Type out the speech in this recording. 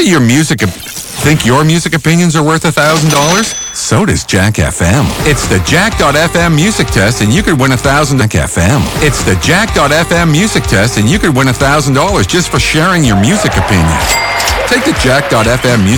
your music... Think your music opinions are worth $1,000? So does Jack FM. It's the Jack.fm music test and you could win $1,000 FM. It's the Jack.fm music test and you could win $1,000 just for sharing your music opinions. Take the Jack.fm music